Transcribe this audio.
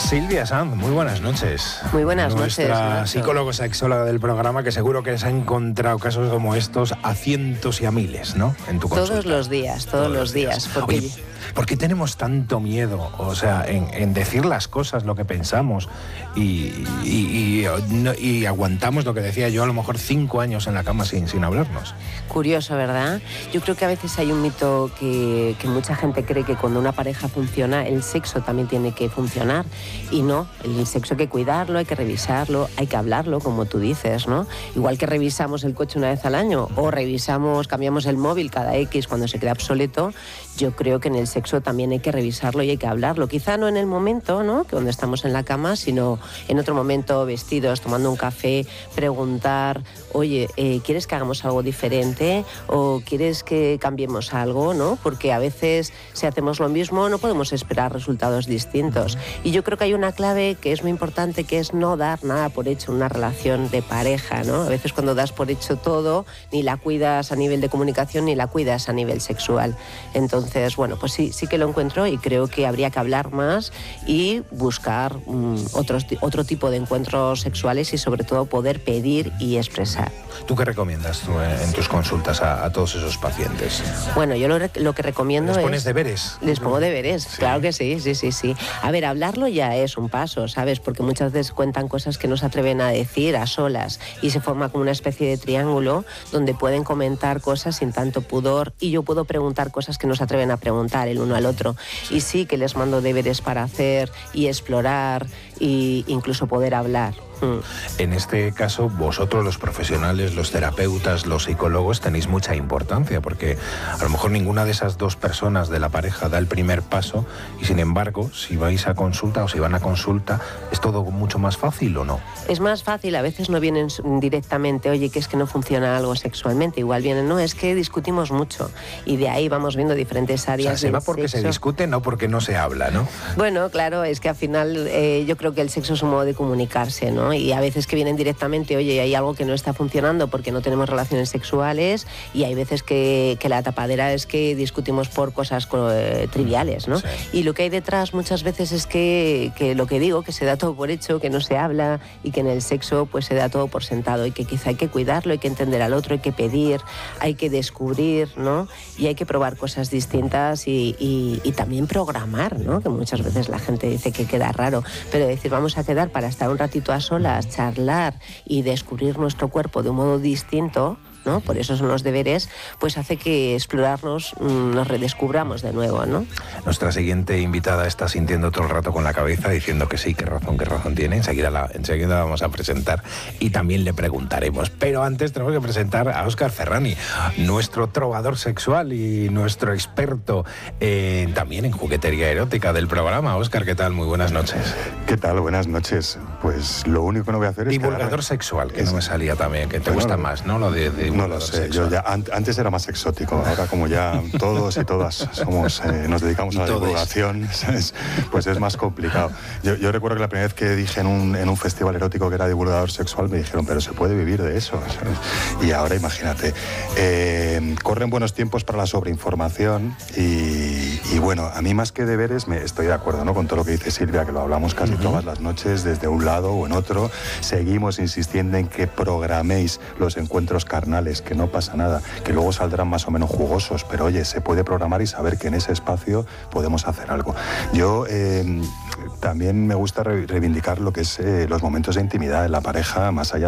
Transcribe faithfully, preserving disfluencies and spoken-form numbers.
Silvia Sanz, muy buenas noches. Muy buenas Nuestra noches. Nuestra psicóloga sexóloga del programa, que seguro que se ha encontrado casos como estos a cientos y a miles, ¿no? En tu consulta. Todos los días, todos, todos los días. días porque... Oye, ¿por qué tenemos tanto miedo? O sea, en, en decir las cosas, lo que pensamos, y, y, y, y aguantamos lo que decía yo, a lo mejor cinco años en la cama sin, sin hablarnos. Curioso, ¿verdad? Yo creo que a veces hay un mito que, que mucha gente cree que cuando una pareja funciona, el sexo también tiene que funcionar. Y no, el sexo hay que cuidarlo, hay que revisarlo, hay que hablarlo, como tú dices, ¿no? Igual que revisamos el coche una vez al año, o revisamos, cambiamos el móvil cada X cuando se queda obsoleto, yo creo que en el sexo también hay que revisarlo y hay que hablarlo. Quizá no en el momento, ¿no?, que cuando estamos en la cama, sino en otro momento, vestidos, tomando un café, preguntar, oye, eh, ¿quieres que hagamos algo diferente? ¿O quieres que cambiemos algo? ¿No? Porque a veces, si hacemos lo mismo, no podemos esperar resultados distintos. Y yo creo que hay una clave que es muy importante, que es no dar nada por hecho en una relación de pareja, ¿no? A veces cuando das por hecho todo, ni la cuidas a nivel de comunicación, ni la cuidas a nivel sexual. Entonces, bueno, pues sí, sí que lo encuentro y creo que habría que hablar más y buscar um, otros, otro tipo de encuentros sexuales y sobre todo poder pedir y expresar. ¿Tú qué recomiendas tú en tus consultas a, a todos esos pacientes? Bueno, yo lo, lo que recomiendo es... ¿Les pones deberes? Les pongo deberes, sí. Claro que sí, sí, sí, sí. A ver, hablarlo ya es un paso, ¿sabes? Porque muchas veces cuentan cosas que no se atreven a decir a solas y se forma como una especie de triángulo donde pueden comentar cosas sin tanto pudor y yo puedo preguntar cosas que no se atreven a preguntar el uno al otro. Sí. Y sí que les mando deberes para hacer y explorar e incluso poder hablar. En este caso, vosotros los profesionales, los terapeutas, los psicólogos, tenéis mucha importancia, porque a lo mejor ninguna de esas dos personas de la pareja da el primer paso y, sin embargo, si vais a consulta o si van a consulta, ¿es todo mucho más fácil o no? Es más fácil, a veces no vienen directamente, oye, que es que no funciona algo sexualmente, igual vienen, no, es que discutimos mucho y de ahí vamos viendo diferentes áreas. O sea, se va porque sexo. Se discute, no porque no se habla, ¿no? Bueno, claro, es que al final eh, yo creo que el sexo es un modo de comunicarse, ¿no? Y a veces que vienen directamente, oye, hay algo que no está funcionando porque no tenemos relaciones sexuales, y hay veces que, que la tapadera es que discutimos por cosas eh, triviales, ¿no? Sí. Y lo que hay detrás muchas veces es que, que lo que digo, que se da todo por hecho, que no se habla y que en el sexo pues se da todo por sentado y que quizá hay que cuidarlo, hay que entender al otro, hay que pedir, hay que descubrir, ¿no? Y hay que probar cosas distintas y, y, y también programar, ¿no? Que muchas veces la gente dice que queda raro, pero decir, vamos a quedar para estar un ratito a solas, charlar y descubrir nuestro cuerpo de un modo distinto, ¿no? Por eso son los deberes, pues hace que explorarnos, mmm, nos redescubramos de nuevo, ¿no? Nuestra siguiente invitada está sintiendo todo el rato con la cabeza, diciendo que sí, qué razón, qué razón tiene. Enseguida la, enseguida vamos a presentar y también le preguntaremos. Pero antes tenemos que presentar a Óscar Ferrani, nuestro trovador sexual y nuestro experto eh, también en juguetería erótica del programa. Óscar, ¿qué tal? Muy buenas noches. ¿Qué tal? Buenas noches. Pues lo único que no voy a hacer es... Divulgador quedarme... sexual, que es... no me salía también, que te bueno, gusta más, ¿no? Lo de, de No lo sé, yo ya an antes era más exótico, ahora como ya todos y todas somos, eh, nos dedicamos a la divulgación, ¿sabes? Pues es más complicado. Yo, yo recuerdo que la primera vez que dije en un, en un festival erótico que era divulgador sexual, me dijeron, pero se puede vivir de eso, ¿sabes? Y ahora imagínate, eh, corren buenos tiempos para la sobreinformación y, y bueno, a mí más que deberes, me, estoy de acuerdo, ¿no?, con todo lo que dice Silvia, que lo hablamos casi uh-huh. todas las noches, desde un lado o en otro, seguimos insistiendo en que programéis los encuentros carnales, que no pasa nada, que luego saldrán más o menos jugosos, pero oye, se puede programar y saber que en ese espacio podemos hacer algo. Yo eh, también me gusta re reivindicar lo que es eh, los momentos de intimidad en la pareja, más allá